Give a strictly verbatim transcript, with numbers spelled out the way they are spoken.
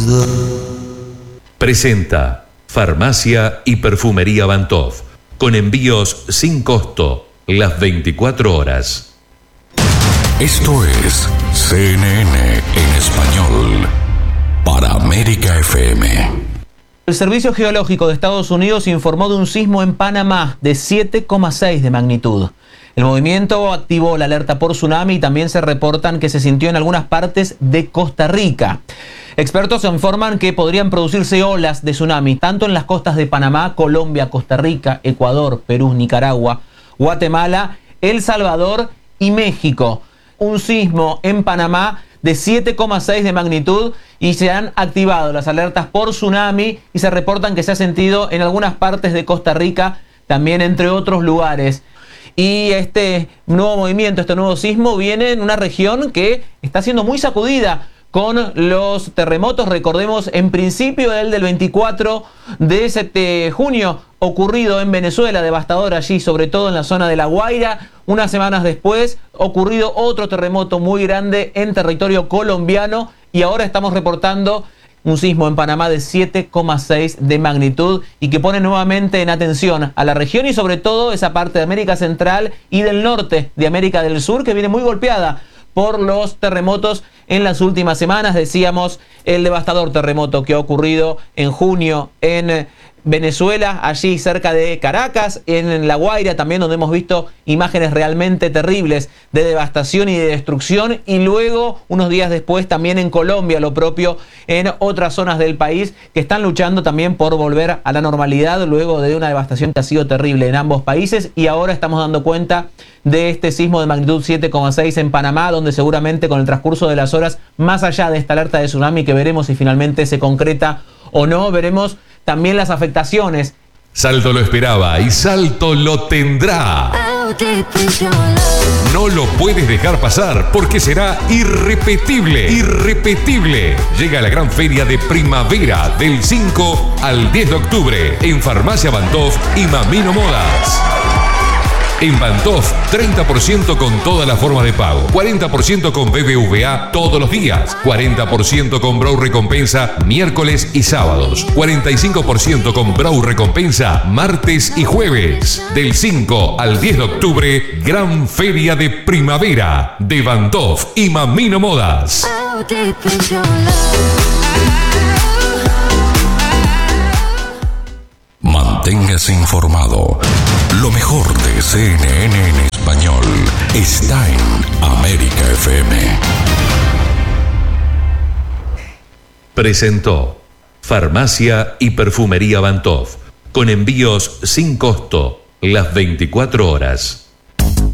Presenta Farmacia y Perfumería Bantov, con envíos sin costo, las veinticuatro horas. Esto es C N N en español, para América F M. El Servicio Geológico de Estados Unidos informó de un sismo en Panamá de siete coma seis de magnitud. El movimiento activó la alerta por tsunami y también se reportan que se sintió en algunas partes de Costa Rica. Expertos informan que podrían producirse olas de tsunami tanto en las costas de Panamá, Colombia, Costa Rica, Ecuador, Perú, Nicaragua, Guatemala, El Salvador y México. Un sismo en Panamá de siete coma seis de magnitud y se han activado las alertas por tsunami y se reportan que se ha sentido en algunas partes de Costa Rica, también entre otros lugares. Y este nuevo movimiento, este nuevo sismo viene en una región que está siendo muy sacudida con los terremotos. Recordemos en principio el del veinticuatro de junio ocurrido en Venezuela, devastador allí, sobre todo en la zona de La Guaira. Unas semanas después ocurrido otro terremoto muy grande en territorio colombiano y ahora estamos reportando un sismo en Panamá de siete coma seis de magnitud y que pone nuevamente en atención a la región y sobre todo esa parte de América Central y del norte de América del Sur que viene muy golpeada por los terremotos en las últimas semanas. Decíamos el devastador terremoto que ha ocurrido en junio en Venezuela, allí cerca de Caracas, en La Guaira también, donde hemos visto imágenes realmente terribles de devastación y de destrucción, y luego unos días después también en Colombia, lo propio en otras zonas del país que están luchando también por volver a la normalidad luego de una devastación que ha sido terrible en ambos países. Y ahora estamos dando cuenta de este sismo de magnitud siete coma seis en Panamá, donde seguramente con el transcurso de las horas, más allá de esta alerta de tsunami que veremos si finalmente se concreta o no, veremos también las afectaciones. Salto lo esperaba y Salto lo tendrá. No lo puedes dejar pasar porque será irrepetible, irrepetible. Llega la gran feria de primavera del cinco al diez de octubre en Farmacia Bantov y Mamino Modas. En Bantov, treinta por ciento con todas las formas de pago, cuarenta por ciento con B B V A todos los días, cuarenta por ciento con Brow Recompensa miércoles y sábados, cuarenta y cinco por ciento con Brow Recompensa martes y jueves. Del cinco al diez de octubre, gran feria de primavera de Bantov y Mamino Modas. Manténgase informado. Lo mejor de C N N en español está en América F M. Presentó Farmacia y Perfumería Bantov, con envíos sin costo, las veinticuatro horas.